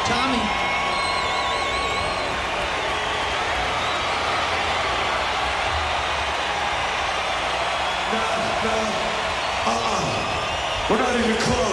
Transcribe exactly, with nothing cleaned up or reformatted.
Tommy. Nah, nah, uh-uh. We're not in the club.